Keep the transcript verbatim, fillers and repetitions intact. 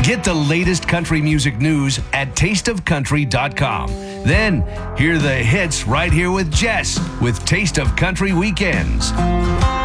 Get the latest country music news at taste of country dot com. Then, hear the hits right here with Jess with Taste of Country Weekends.